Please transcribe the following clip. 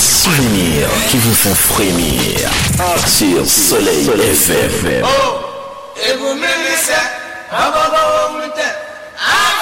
souvenirs qui vous font frémir sur Soleil FM. Oh, et vous me laissez,